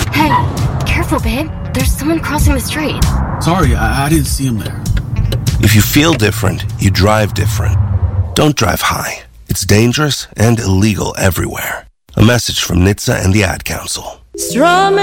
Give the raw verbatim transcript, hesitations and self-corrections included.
Hey, careful, babe. There's someone crossing the street. Sorry, I, I didn't see him there. If you feel different, you drive different. Don't drive high. It's dangerous and illegal everywhere. A message from N H T S A and the Ad Council.